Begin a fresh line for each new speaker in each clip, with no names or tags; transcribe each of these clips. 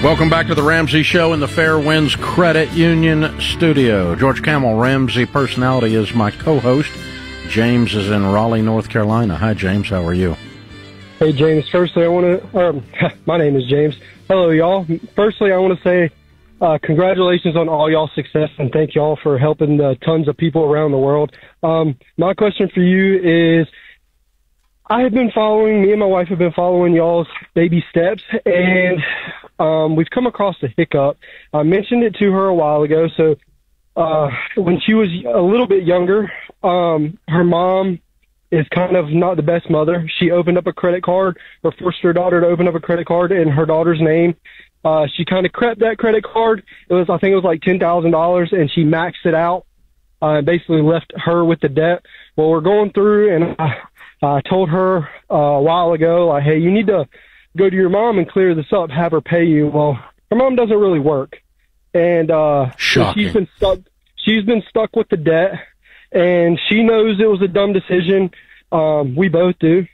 Welcome back to the Ramsey Show in the Fairwinds Credit Union studio. George Camel, Ramsey Personality, is my co-host. James is in Raleigh, North Carolina. Hi, James. How are you?
Hey, James. Firstly, I want to... my name is James. Hello, y'all. Firstly, I want to say congratulations on all y'all's success, and thank y'all for helping tons of people around the world. My question for you is, me and my wife have been following y'all's baby steps, and we've come across a hiccup. I mentioned it to her a while ago. So when she was a little bit younger, her mom is kind of not the best mother. She opened up a credit card, or forced her daughter to open up a credit card in her daughter's name. She kind of crept that credit card. I think it was like $10,000, and she maxed it out, basically left her with the debt. Well, we're going through, and I told her a while ago, like, hey, you need to go to your mom and clear this up, have her pay you. Well, her mom doesn't really work. And so she's been stuck with the debt, and she knows it was a dumb decision. We both do.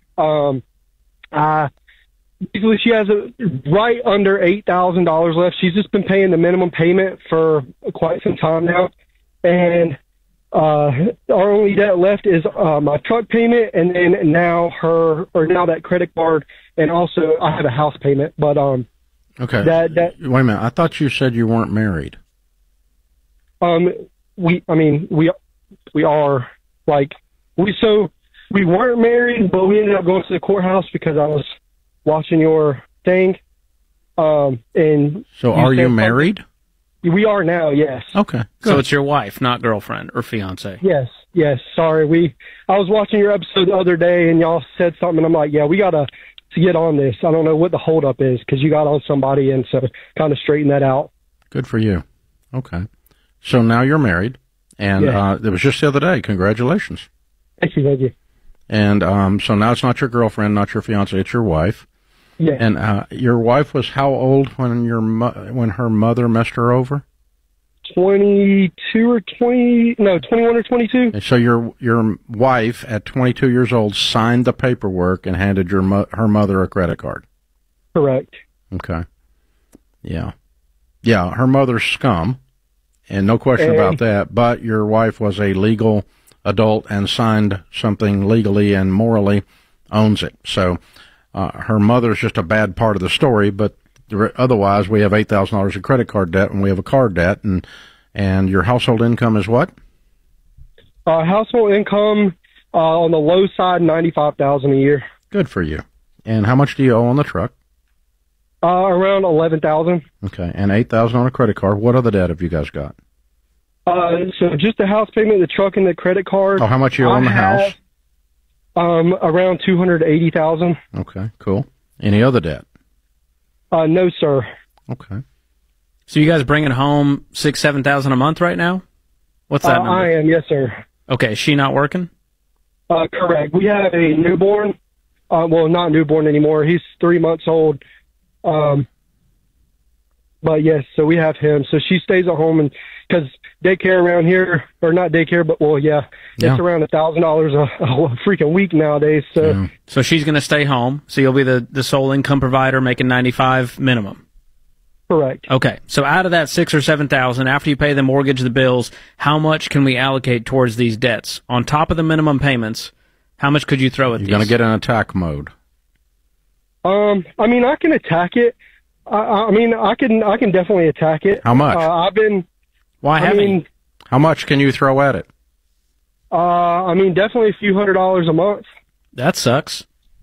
Basically, she has right under $8,000 left. She's just been paying the minimum payment for quite some time now. And our only debt left is my truck payment, and then now that credit card, and also I have a house payment. But
okay. Wait a minute. I thought you said you weren't married.
We are, like, we weren't married, but we ended up going to the courthouse because I was watching your thing. And
so, are you married?
We are now, yes.
Okay.
Good. So it's your wife, not girlfriend or fiance.
Yes. Sorry, I was watching your episode the other day, and y'all said something, and I'm like, yeah, we gotta get on this. I don't know what the holdup is, because you got on somebody, and so kind of straighten that out.
Good for you. Okay. So now you're married, and it was just the other day. Congratulations.
Thank you.
And so now it's not your girlfriend, not your fiance, it's your wife.
Yeah.
And your wife was how old when when her mother messed her over?
21 or 22.
And so your wife at 22 years old signed the paperwork and handed her mother a credit card.
Correct.
Okay. Yeah. Her mother's scum, and no question about that. But your wife was a legal adult and signed something legally and morally, owns it. So her mother's just a bad part of the story, but otherwise we have $8,000 in credit card debt, and we have a car debt, and your household income is what?
Household income on the low side, $95,000 a year.
Good for you. And how much do you owe on the truck?
Around $11,000.
Okay, and $8,000 on a credit card. What other debt have you guys got?
So just the house payment, the truck, and the credit card.
Oh, how much you owe on the house?
Around $280,000.
Okay, cool. Any other debt?
No, sir.
Okay.
So you guys bringing home $6,000-7,000 a month right now? What's that number?
I am, yes, sir.
Okay, is she not working?
Correct. We have a newborn. Well, not newborn anymore. He's 3 months old. But yes, so we have him. So she stays at home, and because daycare around here, or not daycare, but it's around $1,000 a freaking week nowadays. So,
so she's going to stay home. So you'll be the sole income provider, making $95 minimum.
Correct.
Okay, so out of that $6,000 or $7,000, after you pay the mortgage, the bills, how much can we allocate towards these debts on top of the minimum payments? How much could you throw at these?
You're going to get in attack mode.
I can attack it. I can definitely attack it.
How much?
Why haven't?
How much can you throw at it?
Definitely a few $100s a month.
That sucks.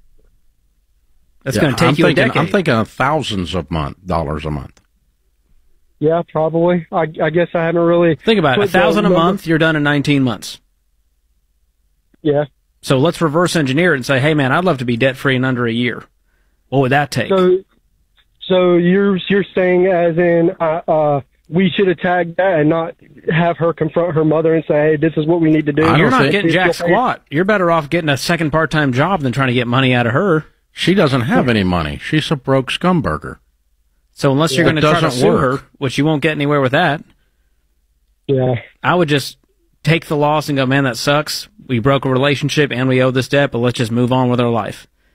That's going to take you a decade.
I'm thinking of thousands of dollars a month.
Yeah, probably. I guess I haven't really.
Think about it. $1,000 a month, you're done in 19 months.
Yeah.
So let's reverse engineer it and say, hey, man, I'd love to be debt-free in under a year. What would that take?
So you're saying as in we should attack that and not have her confront her mother and say, hey, this is what we need to do.
You're not getting jack squat. You're better off getting a second part-time job than trying to get money out of her.
She doesn't have any money. She's a broke scumburger.
So unless you're going to try to sue her, which you won't get anywhere with that, I would just take the loss and go, man, that sucks. We broke a relationship and we owe this debt, but let's just move on with our life.